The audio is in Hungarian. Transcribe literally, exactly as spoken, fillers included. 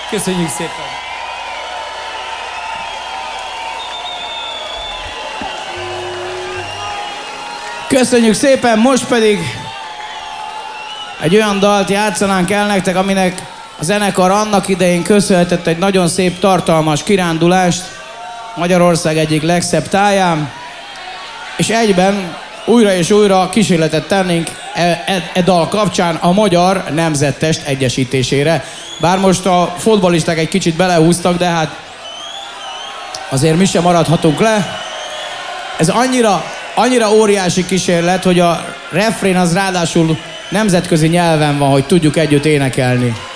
Köszönjük szépen! Köszönjük szépen, most pedig egy olyan dalt játszanánk el nektek, aminek a zenekar annak idején köszönhetett egy nagyon szép, tartalmas kirándulást Magyarország egyik legszebb táján, és egyben újra és újra kísérletet tennénk e, e, e dal kapcsán a magyar nemzettest egyesítésére. Bár most a fotballisták egy kicsit belehúztak, de hát azért mi sem maradhatunk le. Ez annyira, annyira óriási kísérlet, hogy a refrén az ráadásul nemzetközi nyelven van, hogy tudjuk együtt énekelni.